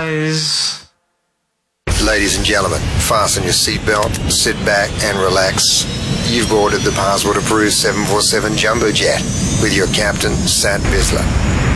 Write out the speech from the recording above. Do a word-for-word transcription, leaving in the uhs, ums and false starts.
eyes. Ladies and gentlemen, fasten your seatbelt, sit back and relax. You've boarded the passport-approved seven forty-seven Jumbo Jet with your captain, Sat Bisler.